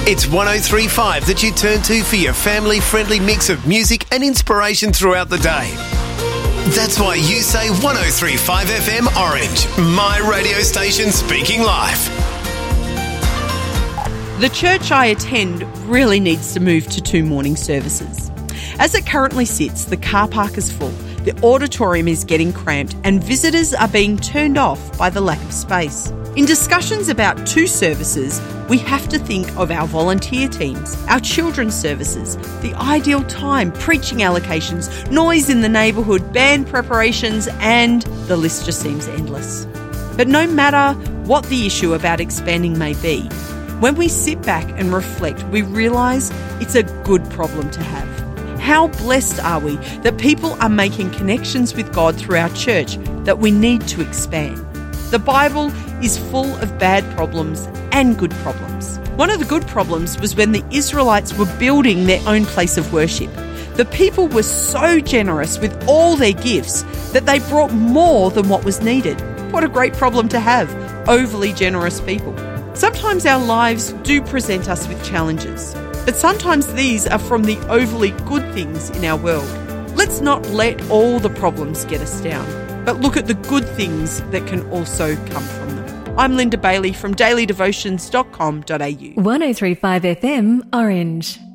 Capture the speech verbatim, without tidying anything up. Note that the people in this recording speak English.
It's one oh three point five that you turn to for your family-friendly mix of music and inspiration throughout the day. That's why you say one oh three point five F M Orange, my radio station speaking life. The church I attend really needs to move to two morning services. As it currently sits, the car park is full, the auditorium is getting cramped, and visitors are being turned off by the lack of space. In discussions about two services, we have to think of our volunteer teams, our children's services, the ideal time, preaching allocations, noise in the neighbourhood, band preparations, and the list just seems endless. But no matter what the issue about expanding may be, when we sit back and reflect, we realise it's a good problem to have. How blessed are we that people are making connections with God through our church that we need to expand. The Bible is full of bad problems and good problems. One of the good problems was when the Israelites were building their own place of worship. The people were so generous with all their gifts that they brought more than what was needed. What a great problem to have, overly generous people. Sometimes our lives do present us with challenges, but sometimes these are from the overly good things in our world. Let's not let all the problems get us down, but look at the good things that can also come from them. I'm Linda Bailey from daily devotions dot com dot a u. one oh three point five F M Orange.